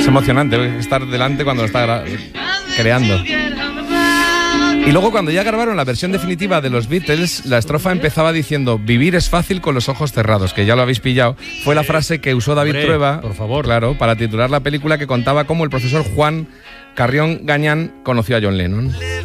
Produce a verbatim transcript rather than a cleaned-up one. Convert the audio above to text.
Es emocionante estar delante cuando lo está creando. Y luego cuando ya grabaron la versión definitiva de los Beatles, la estrofa empezaba diciendo: vivir es fácil con los ojos cerrados, que ya lo habéis pillado. Fue la frase que usó David Hombre, Trueba, por favor, claro, para titular la película, que contaba cómo el profesor Juan Carrión Gañán conoció a John Lennon.